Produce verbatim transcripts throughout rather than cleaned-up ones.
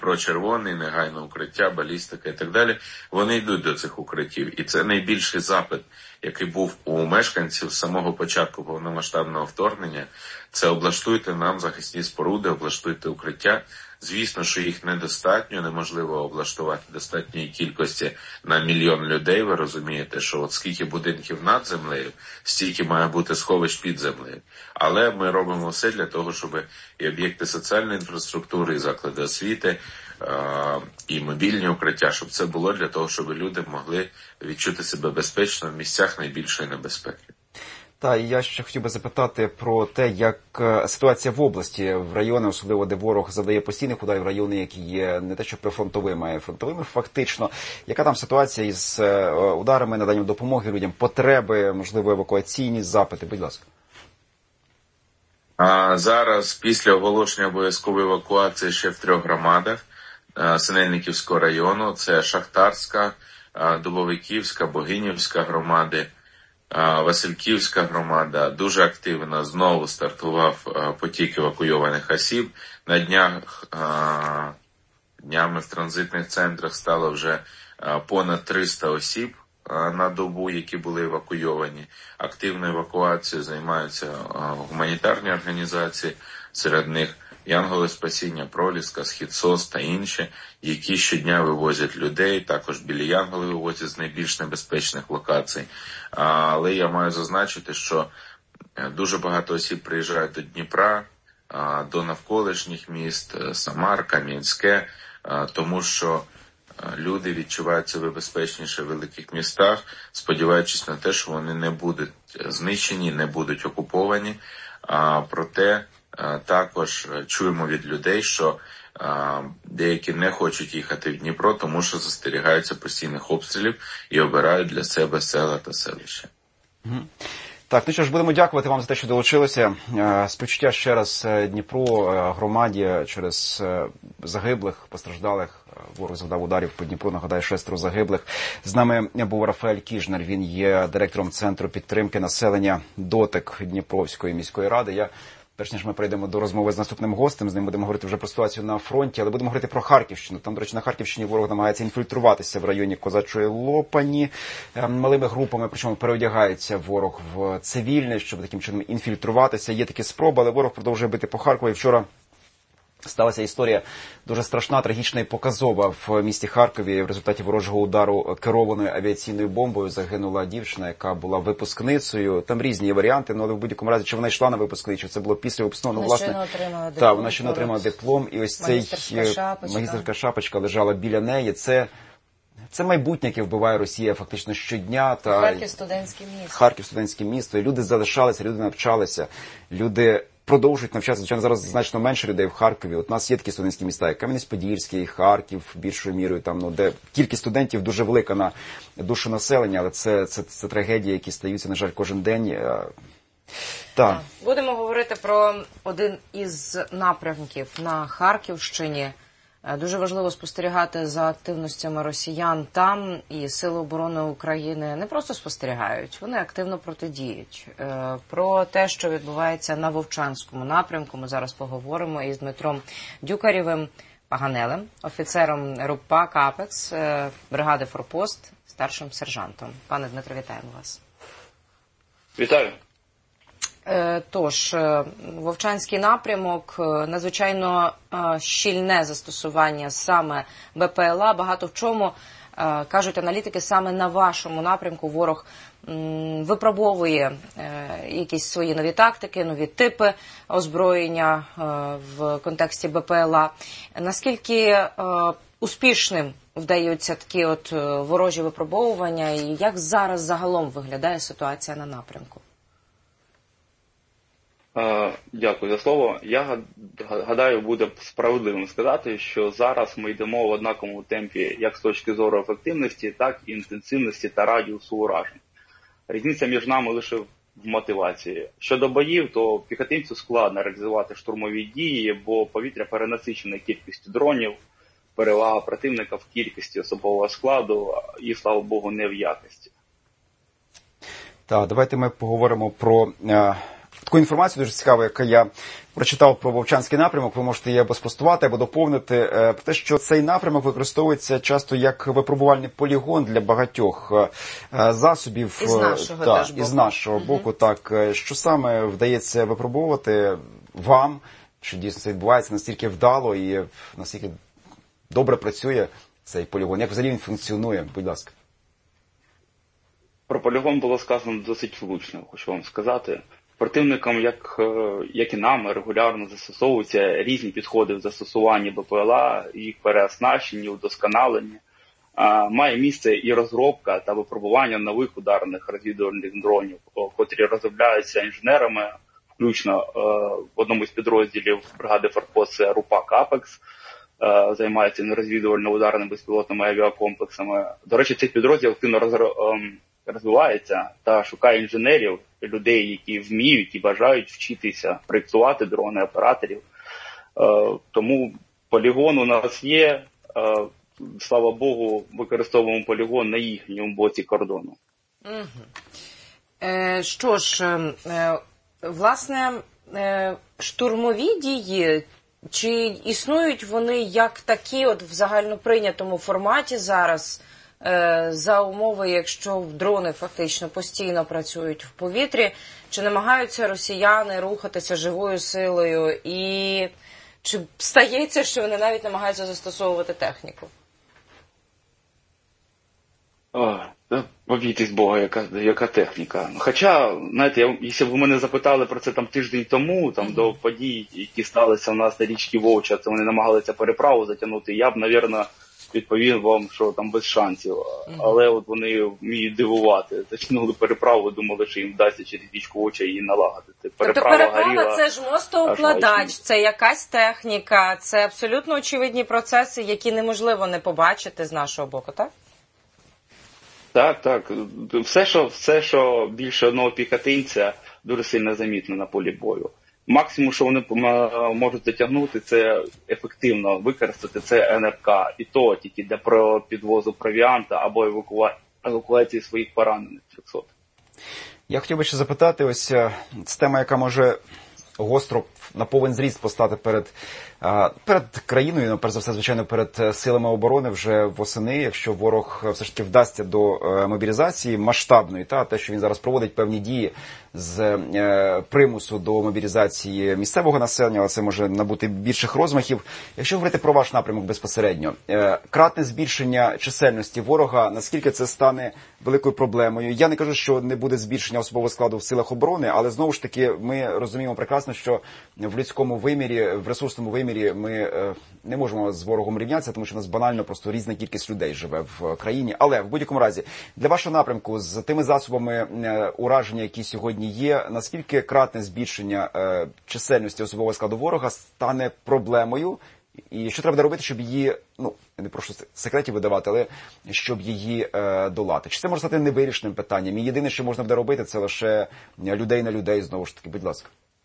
про червоний, негайне укриття, балістика і так далі, вони йдуть до цих укриттів. І це найбільший запит, який був у мешканців з самого початку повномасштабного вторгнення. Це облаштуйте нам захисні споруди, облаштуйте укриття. Звісно, що їх недостатньо, неможливо облаштувати достатньої кількості на мільйон людей. Ви розумієте, що от скільки будинків над землею, стільки має бути сховищ під землею. Але ми робимо все для того, щоб і об'єкти соціальної інфраструктури, і заклади освіти, і мобільні укриття, щоб це було для того, щоб люди могли відчути себе безпечно в місцях найбільшої небезпеки. Та, і я ще хотів би запитати про те, як ситуація в області, в райони, особливо де ворог задає постійних ударів, райони, які є не те що прифронтовими, а й фронтовими фактично. Яка там ситуація із ударами, наданням допомоги людям, потреби, можливо, евакуаційні запити? Будь ласка. А зараз, після оголошення обов'язкової евакуації ще в трьох громадах Синельниківського району, це Шахтарська, Дубовиківська, Богинівська громади, Васильківська громада дуже активно знову стартував потік евакуйованих осіб. На днях, днями в транзитних центрах стало вже понад триста осіб на добу, які були евакуйовані. Активною евакуацією займаються гуманітарні організації, серед них Янголи Спасіння, Проліска, Схід-СОС та інші, які щодня вивозять людей, також білі Янголи вивозять з найбільш небезпечних локацій. Але я маю зазначити, що дуже багато осіб приїжджають до Дніпра, до навколишніх міст, Самар, Кам'янське, тому що люди відчувають себе безпечніше в великих містах, сподіваючись на те, що вони не будуть знищені, не будуть окуповані. Проте також чуємо від людей, що деякі не хочуть їхати в Дніпро, тому що застерігаються постійних обстрілів і обирають для себе села та селища. Так, ну що ж, будемо дякувати вам за те, що долучилися. Співчуття ще раз Дніпру, громаді через загиблих, постраждалих. Ворог завдав ударів по Дніпру, нагадаю, шестеро загиблих. З нами був Рафаель Кіжнер, він є директором Центру підтримки населення «Дотик» Дніпровської міської ради. Я Перш ніж ми перейдемо до розмови з наступним гостем, з ним будемо говорити вже про ситуацію на фронті, але будемо говорити про Харківщину. Там, до речі, на Харківщині ворог намагається інфільтруватися в районі Козачої Лопані малими групами, причому переодягається ворог в цивільне, щоб таким чином інфільтруватися. Є такі спроби, але ворог продовжує бити по Харкові. Вчора сталася історія дуже страшна, трагічна і показова. В місті Харкові в результаті ворожого удару керованою авіаційною бомбою загинула дівчина, яка була випускницею. Там різні є варіанти, але в будь-якому разі, чи вона йшла на випускний, чи це було після випускного. Ну, власне, вона ще не отримала диплом. І ось цей магістерська шапочка лежала біля неї. Це Це майбутнє, яке вбиває Росія фактично щодня. Та Харків студентське місто. Харків студентське місто. І люди залишалися, люди навчалися, люди продовжують навчатися. Звичайно, зараз значно менше людей в Харкові. От у нас є такі студентські міста, як Кам'янець-Подільський, Харків, більшою мірою, там, ну, де кількість студентів дуже велика на душу населення, але це, це, це трагедії, які стаються, на жаль, кожен день. Так. Будемо говорити про один із напрямків на Харківщині. Дуже важливо спостерігати за активностями росіян там, і Сили оборони України не просто спостерігають, вони активно протидіють. Про те, що відбувається на Вовчанському напрямку, ми зараз поговоримо із Дмитром Дюкарєвим Паганелем, офіцером РУПА «Капекс», бригади «Форпост», старшим сержантом. Пане Дмитро, вітаємо вас. Вітаю. Тож, Вовчанський напрямок, надзвичайно щільне застосування саме БПЛА. Багато в чому, кажуть аналітики, саме на вашому напрямку ворог випробовує якісь свої нові тактики, нові типи озброєння в контексті БПЛА. Наскільки успішним вдаються такі от ворожі випробовування і як зараз загалом виглядає ситуація на напрямку? Дякую за слово. Я гадаю, буде справедливим сказати, що зараз ми йдемо в однаковому темпі як з точки зору ефективності, так і інтенсивності та радіусу уражень. Різниця між нами лише в мотивації. Щодо боїв, то піхотинцю складно реалізувати штурмові дії, бо повітря перенасичене кількістю дронів, перевага противника в кількості особового складу і, слава Богу, не в якості. Так, давайте ми поговоримо про таку інформацію дуже цікаву, яку я прочитав про Вовчанський напрямок. Ви можете її або спростувати, або доповнити. Про те, що цей напрямок використовується часто як випробувальний полігон для багатьох засобів. Із нашого, так, теж боку. Із нашого угу. боку, так. Що саме вдається випробовувати вам? Чи дійсно це відбувається настільки вдало і настільки добре працює цей полігон? Як взагалі він функціонує? Будь ласка. Про полігон було сказано досить влучно, хочу вам сказати. Противникам, як, як і нам, регулярно застосовуються різні підходи в застосуванні БПЛА, їх переоснащенні, удосконалення. Має місце і розробка та випробування нових ударних розвідувальних дронів, котрі розробляються інженерами, включно в одному з підрозділів бригади «Форпост» це РУПАК «Апекс», займається розвідувально-ударними безпілотними авіакомплексами. До речі, цей підрозділ активно розробляє розвивається та шукає інженерів, людей, які вміють і бажають вчитися проєктувати дрони, операторів. Е, тому полігон у нас є. Е, слава Богу, використовуємо полігон на їхньому боці кордону. Угу. Е, що ж, е, власне, е, штурмові дії, чи існують вони як такі от в загальноприйнятому форматі зараз, за умови, якщо дрони фактично постійно працюють в повітрі, чи намагаються росіяни рухатися живою силою, і чи стається, що вони навіть намагаються застосовувати техніку? О, побійтесь Бога, яка, яка техніка. Хоча, знаєте, я, якщо б ви мене запитали про це там тиждень тому, там, mm-hmm. до подій, які сталися у нас на річці Вовча, це вони намагалися переправу затягнути, я б, мабуть, відповів вам, що там без шансів. Mm-hmm. Але от вони вміють дивувати. Зачинули переправу, думали, що їм вдасться через річку Оча її налагодити. Переправа, тобто переправа – це ж мостоукладач, це якась техніка, це абсолютно очевидні процеси, які неможливо не побачити з нашого боку, так? Так, так. Все, що, все, що більше одного піхотинця, дуже сильно замітно на полі бою. Максимум, що вони можуть затягнути, це ефективно використати, це ен ер ка. І то тільки для підвозу провіанта або евакуа... евакуації своїх поранених трьохсот. Я хотів би ще запитати, ось це тема, яка може гостро на повен зріст постати перед, перед країною, перш за все, звичайно, перед силами оборони вже восени, якщо ворог все ж таки вдасться до мобілізації масштабної, та те, що він зараз проводить певні дії з примусу до мобілізації місцевого населення, але це може набути більших розмахів. Якщо говорити про ваш напрямок безпосередньо, кратне збільшення чисельності ворога, наскільки це стане великою проблемою? Я не кажу, що не буде збільшення особового складу в силах оборони, але знову ж таки ми розуміємо прекрасно, що в людському вимірі, в ресурсному вимірі ми не можемо з ворогом рівнятися, тому що у нас банально просто різна кількість людей живе в країні. Але в будь-якому разі, для вашого напрямку, з тими засобами ураження, які сьогодні є, наскільки кратне збільшення чисельності особового складу ворога стане проблемою? І що треба буде робити, щоб її, ну, не прошу секретів видавати, але щоб її е, долати? Чи це може стати невирішеним питанням? І єдине, що можна буде робити, це лише людей на людей, знову ж таки. Будь ласка.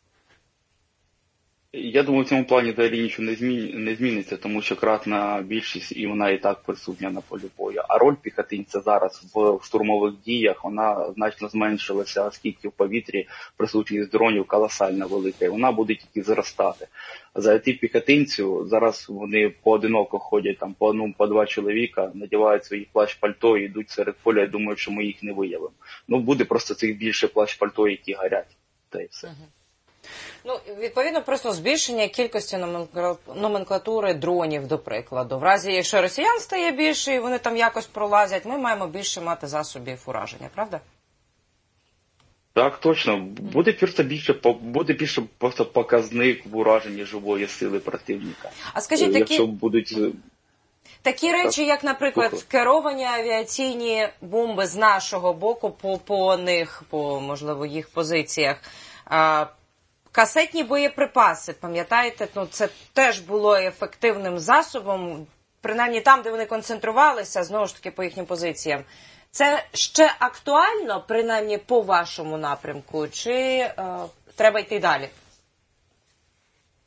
Я думаю, в цьому плані далі нічого не, змін... не зміниться, тому що кратна більшість, і вона і так присутня на полі бою. А роль піхотинця зараз в штурмових діях, вона значно зменшилася, оскільки в повітрі присутність дронів колосально велика, і вона буде тільки зростати. Зайти піхотинцю, зараз вони поодиноко ходять, там по одному, по два чоловіка, надівають свої плащ-пальто і йдуть серед поля, і думають, що ми їх не виявимо. Ну, буде просто цих більше плащ-пальто, які горять. Та й все. Ну, відповідно, просто збільшення кількості номенклатури дронів, до прикладу. В разі, якщо росіян стає більше і вони там якось пролазять, ми маємо більше мати засобів ураження, правда? Так, точно. Буде просто більше, буде більше просто показник в ураженні живої сили противника. А скажіть, такі... Якщо будуть... Такі речі, як, наприклад, керовані авіаційні бомби з нашого боку по, по них, по, можливо, їх позиціях, а, касетні боєприпаси, пам'ятаєте, ну, це теж було ефективним засобом, принаймні там, де вони концентрувалися, знову ж таки, по їхнім позиціям. Це ще актуально, принаймні, по вашому напрямку, чи е, треба йти далі?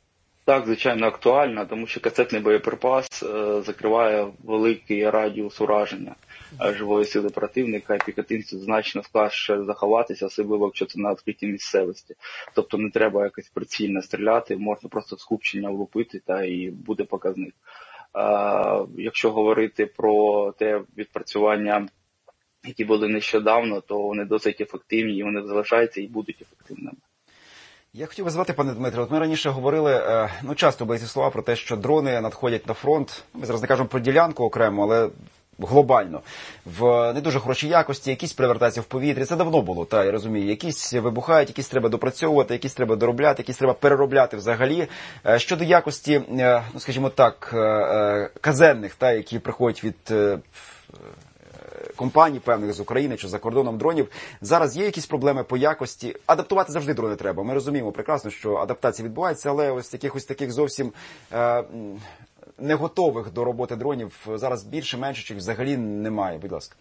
Так, звичайно, актуальна, тому що касетний боєприпас е, закриває великий радіус ураження е, живої сили противника, і піхотинцю значно складніше заховатися, особливо якщо це на відкритій місцевості. Тобто не треба якось прицільно стріляти, можна просто скупчення влупити, та і буде показник. Е, якщо говорити про те відпрацювання, які були нещодавно, то вони досить ефективні, і вони залишаються і будуть ефективними. Я хотів би звати, пане Дмитре, от ми раніше говорили, ну часто були ці слова про те, що дрони надходять на фронт, ми зараз не кажемо про ділянку окремо, але глобально, в не дуже хорошій якості, якісь перевертаються в повітрі, це давно було, та, я розумію, якісь вибухають, якісь треба допрацьовувати, якісь треба доробляти, якісь треба переробляти взагалі. Щодо якості, ну скажімо так, казенних, та, які приходять від компаній певних з України чи за кордоном дронів. Зараз є якісь проблеми по якості. Адаптувати завжди дрони треба. Ми розуміємо прекрасно, що адаптація відбувається, але ось якихось таких зовсім е, не готових до роботи дронів зараз більше, менше, чи взагалі немає. Будь ласка.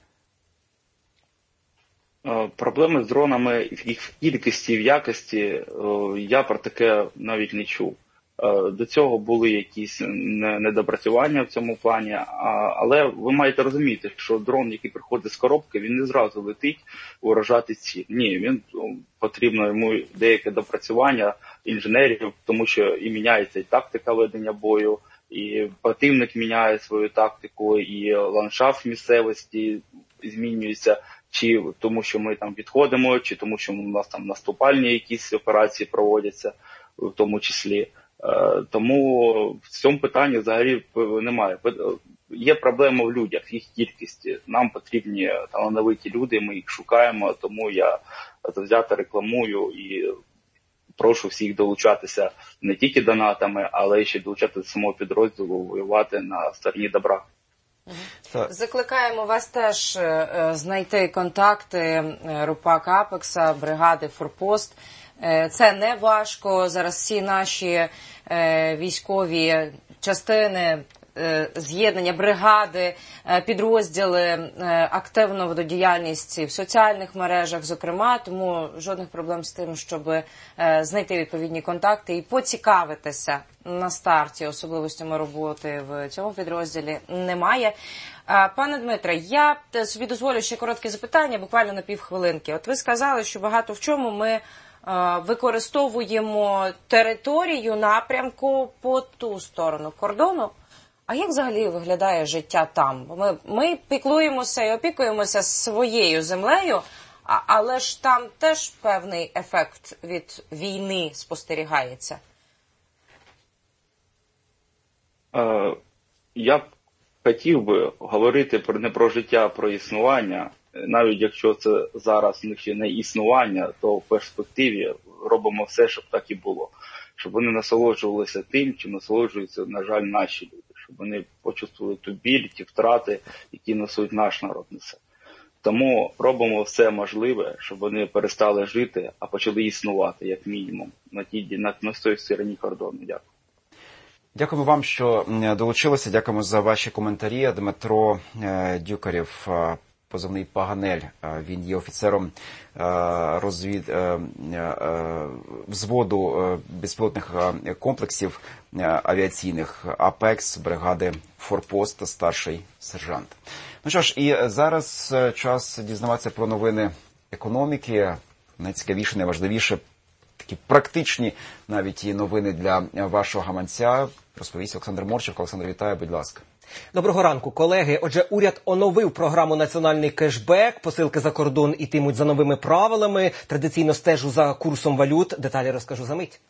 Проблеми з дронами, їх в кількості, в якості, я про таке навіть не чув. До цього були якісь недопрацювання в цьому плані, але ви маєте розуміти, що дрон, який приходить з коробки, він не зразу летить уражати ціль. Ні, він потрібно йому деяке допрацювання інженерів, тому що і міняється і тактика ведення бою, і противник міняє свою тактику, і ландшафт місцевості змінюється, чи тому що ми там відходимо, чи тому що у нас там наступальні якісь операції проводяться, в тому числі. Тому в цьому питанні взагалі немає. Є проблема в людях, в їх кількості. Нам потрібні талановиті люди, ми їх шукаємо, тому я завзято рекламую і прошу всіх долучатися не тільки донатами, але й ще долучатися до самого підрозділу, воювати на стороні добра. Закликаємо вас теж знайти контакти РУПАК Апекса, бригади Форпост. Це не важко. Зараз всі наші е, військові частини, е, з'єднання, бригади, е, підрозділи е, активно ведуть діяльність в соціальних мережах, зокрема, тому жодних проблем з тим, щоб е, знайти відповідні контакти і поцікавитися на старті особливостями роботи в цьому підрозділі немає. Пане Дмитре, я собі дозволю ще коротке запитання, буквально на півхвилинки. От ви сказали, що багато в чому ми використовуємо територію, напрямку по ту сторону кордону. А як взагалі виглядає життя там? Ми, ми піклуємося і опікуємося своєю землею, а, але ж там теж певний ефект від війни спостерігається. Е, я б хотів би говорити про, не про життя, а про існування. Навіть якщо це зараз в них ще не існування, то в перспективі робимо все, щоб так і було. Щоб вони насолоджувалися тим, чим насолоджуються, на жаль, наші люди. Щоб вони почувствували ту біль, ті втрати, які несуть наш народ несе. Тому робимо все можливе, щоб вони перестали жити, а почали існувати, як мінімум, на тій, на, на той стороні кордону. Дякую. Дякуємо вам, що долучилися. Дякуємо за ваші коментарі. Дмитро Дюкарєв, позивний Паганель. Він є офіцером розвід... взводу безпілотних комплексів авіаційних Апекс, бригади Форпост, старший сержант. Ну що ж, і зараз час дізнаватися про новини економіки. Найцікавіше, найважливіше, такі практичні навіть і новини для вашого гаманця. Розповість Олександр Морченко. Олександр, вітаю, будь ласка. Доброго ранку, колеги. Отже, уряд оновив програму «Національний кешбек». Посилки за кордон ітимуть за новими правилами. Традиційно стежу за курсом валют. Деталі розкажу за мить.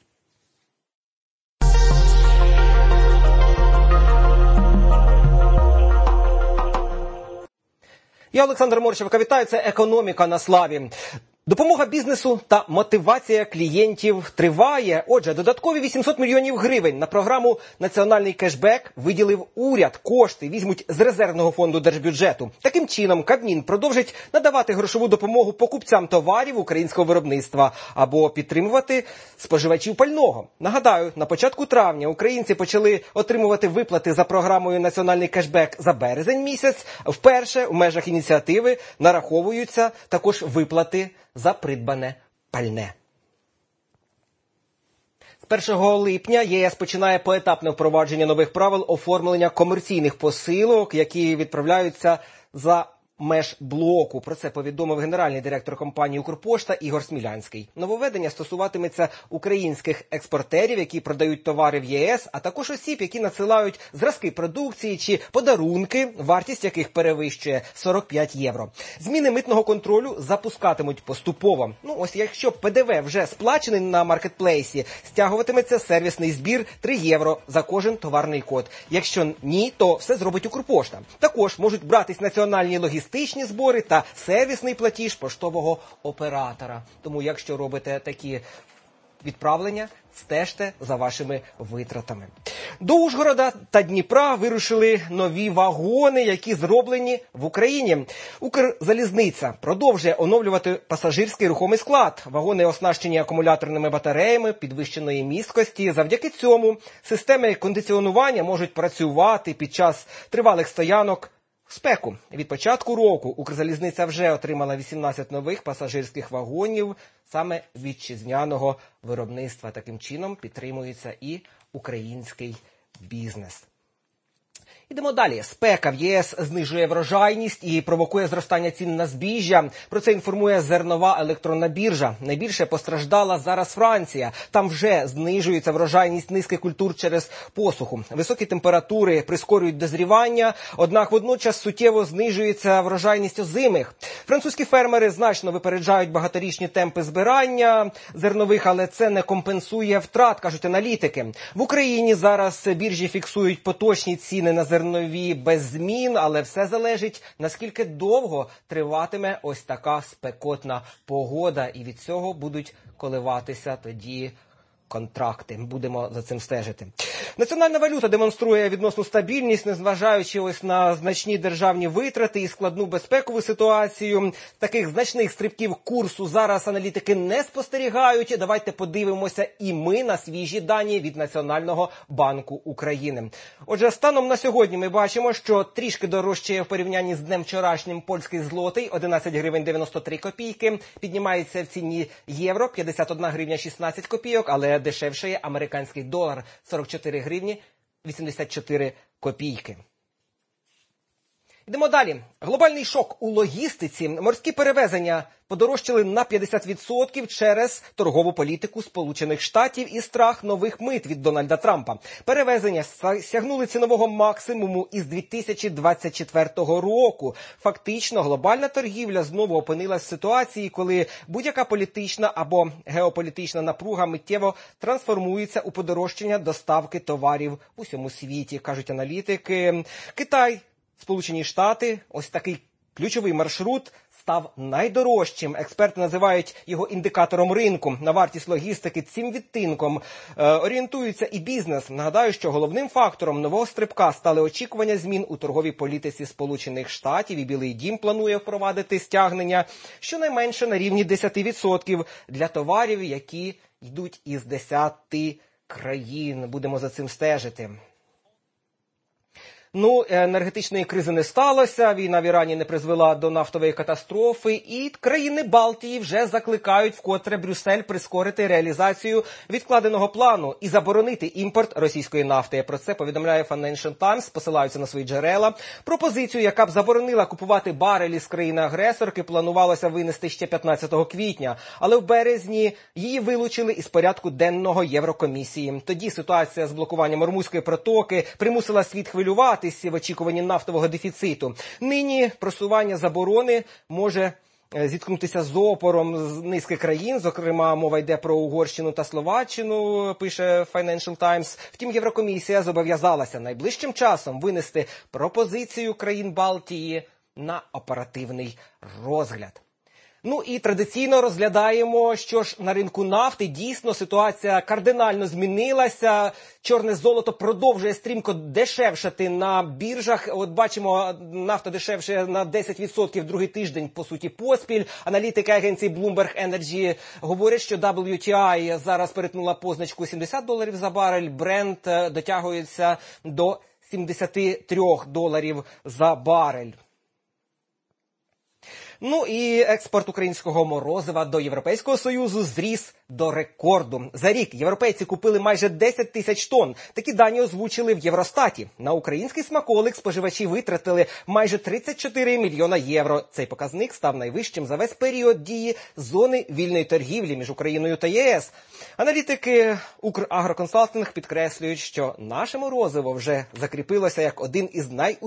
Я Олександр Морченко. Вітаю. Це «Економіка на славі». Допомога бізнесу та мотивація клієнтів триває. Отже, додаткові вісімсот мільйонів гривень на програму «Національний кешбек» виділив уряд. Кошти візьмуть з резервного фонду держбюджету. Таким чином, Кабмін продовжить надавати грошову допомогу покупцям товарів українського виробництва або підтримувати споживачів пального. Нагадаю, на початку травня українці почали отримувати виплати за програмою «Національний кешбек» за березень місяць. Вперше в межах ініціативи нараховуються також виплати за придбане пальне. першого липня ЄС починає поетапне впровадження нових правил оформлення комерційних посилок, які відправляються за меж блоку. Про це повідомив генеральний директор компанії «Укрпошта» Ігор Смілянський. Нововведення стосуватиметься українських експортерів, які продають товари в ЄС, а також осіб, які надсилають зразки продукції чи подарунки, вартість яких перевищує сорок п'ять євро. Зміни митного контролю запускатимуть поступово. Ну, ось якщо ПДВ вже сплачений на маркетплейсі, стягуватиметься сервісний збір три євро за кожен товарний код. Якщо ні, то все зробить «Укрпошта». Також можуть братись національні логістичні збори та сервісний платіж поштового оператора. Тому, якщо робите такі відправлення, стежте за вашими витратами. До Ужгорода та Дніпра вирушили нові вагони, які зроблені в Україні. Укрзалізниця продовжує оновлювати пасажирський рухомий склад. Вагони оснащені акумуляторними батареями підвищеної місткості. Завдяки цьому системи кондиціонування можуть працювати під час тривалих стоянок в спеку. Від початку року Укрзалізниця вже отримала вісімнадцять нових пасажирських вагонів саме вітчизняного виробництва. Таким чином підтримується і український бізнес. Ідемо далі. Спека в ЄС знижує врожайність і провокує зростання цін на збіжжя. Про це інформує зернова електронна біржа. Найбільше постраждала зараз Франція. Там вже знижується врожайність низьких культур через посуху. Високі температури прискорюють дозрівання, однак водночас суттєво знижується врожайність озимих. Французькі фермери значно випереджають багаторічні темпи збирання зернових, але це не компенсує втрат, кажуть аналітики. В Україні зараз біржі фіксують поточні ціни на зернові без змін, але все залежить, наскільки довго триватиме ось така спекотна погода. І від цього будуть коливатися тоді контракти. Будемо за цим стежити. Національна валюта демонструє відносну стабільність, незважаючи ось на значні державні витрати і складну безпекову ситуацію. Таких значних стрибків курсу зараз аналітики не спостерігають. Давайте подивимося і ми на свіжі дані від Національного банку України. Отже, станом на сьогодні ми бачимо, що трішки дорожчає в порівнянні з днем вчорашнім польський злотий, одинадцять гривень дев'яносто три копійки. Піднімається в ціні євро, п'ятдесят одна гривня шістнадцять копійок, але дешевшає американський долар, сорок чотири гривні вісімдесят чотири копійки. Йдемо далі. Глобальний шок у логістиці. Морські перевезення подорожчали на п'ятдесят відсотків через торгову політику Сполучених Штатів і страх нових мит від Дональда Трампа. Перевезення сягнули цінового максимуму із дві тисячі двадцять четвертого року. Фактично, глобальна торгівля знову опинилась в ситуації, коли будь-яка політична або геополітична напруга миттєво трансформується у подорожчання доставки товарів в усьому світі, кажуть аналітики. Китай, Сполучені Штати, ось такий ключовий маршрут став найдорожчим. Експерти називають його індикатором ринку. На вартість логістики цим відтинком е, орієнтується і бізнес. Нагадаю, що головним фактором нового стрибка стали очікування змін у торговій політиці Сполучених Штатів, і Білий дім планує впровадити стягнення щонайменше на рівні десять відсотків для товарів, які йдуть із десяти країн. Будемо за цим стежити. Ну, енергетичної кризи не сталося, війна в Ірані не призвела до нафтової катастрофи, і країни Балтії вже закликають вкотре Брюссель прискорити реалізацію відкладеного плану і заборонити імпорт російської нафти. Про це повідомляє Financial Times, посилаються на свої джерела. Пропозицію, яка б заборонила купувати барелі з країни-агресорки, планувалося винести ще п'ятнадцятого квітня, але в березні її вилучили із порядку денного Єврокомісії. Тоді ситуація з блокуванням Ормузької протоки примусила світ хвилювати в очікуванні нафтового дефіциту. Нині просування заборони може зіткнутися з опором з низки країн, зокрема мова йде про Угорщину та Словаччину, пише Financial Times. Втім, Єврокомісія зобов'язалася найближчим часом винести пропозицію країн Балтії на оперативний розгляд. Ну і традиційно розглядаємо, що ж на ринку нафти дійсно ситуація кардинально змінилася. Чорне золото продовжує стрімко дешевшати на біржах. От бачимо, нафта дешевше на десять відсотків другий тиждень, по суті, поспіль. Аналітики агенції Bloomberg Energy говорять, що дабл ю ті ай зараз перетнула позначку сімдесят доларів за барель. Brent дотягується до сімдесят три доларів за барель. Ну і експорт українського морозива до Європейського Союзу зріс до рекорду. За рік європейці купили майже десять тисяч тонн. Такі дані озвучили в Євростаті. На український смаколик споживачі витратили майже тридцять чотири мільйона євро. Цей показник став найвищим за весь період дії зони вільної торгівлі між Україною та ЄС. Аналітики Украгроконсалтинг підкреслюють, що наше морозиво вже закріпилося як один із найуспішніших